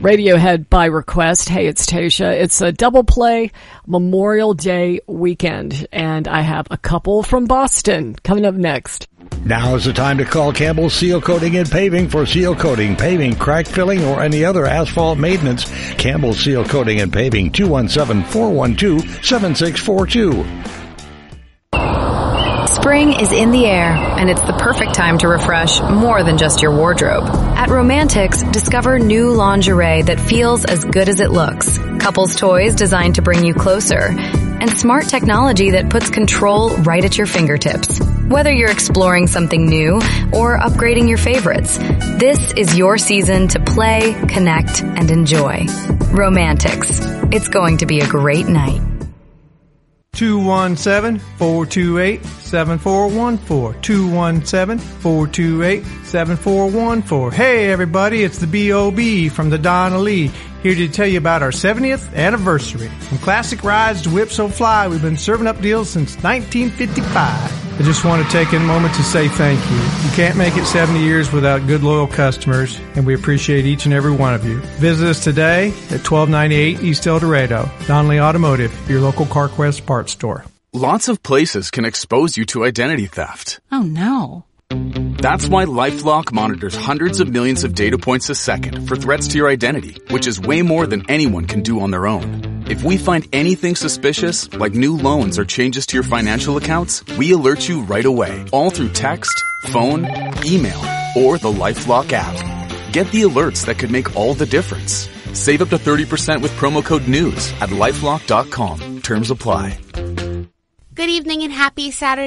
Radiohead by request. Hey, it's Tasha. It's a double play Memorial Day weekend, and I have a couple from Boston coming up next. Now is the time to call Campbell Seal Coating and Paving for seal coating, paving, crack filling, or any other asphalt maintenance. Campbell Seal Coating and Paving, 217-412-7642. Spring is in the air, and it's the perfect time to refresh more than just your wardrobe. At Romantics, discover new lingerie that feels as good as it looks, couples toys designed to bring you closer, and smart technology that puts control right at your fingertips. Whether you're exploring something new or upgrading your favorites, this is your season to play, connect, and enjoy. Romantics. It's going to be a great night. 217-428-7414. 217-428-7414. Hey everybody, it's the B.O.B. from the Donna Lee, here to tell you about our 70th anniversary. From classic rides to Whip So Fly, we've been serving up deals since 1955. I just want to take a moment to say thank you. You can't make it 70 years without good, loyal customers, and we appreciate each and every one of you. Visit us today at 1298 East El Dorado. Donnelly Automotive, your local CarQuest parts store. Lots of places can expose you to identity theft. Oh, no. That's why LifeLock monitors hundreds of millions of data points a second for threats to your identity, which is way more than anyone can do on their own. If we find anything suspicious, like new loans or changes to your financial accounts, we alert you right away, all through text, phone, email, or the LifeLock app. Get the alerts that could make all the difference. Save up to 30% with promo code NEWS at LifeLock.com. Terms apply. Good evening and happy Saturday.